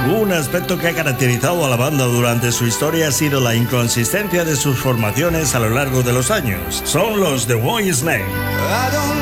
Un aspecto que ha caracterizado a la banda durante su historia ha sido la inconsistencia de sus formaciones a lo largo de los años. Son los The Whitesnake.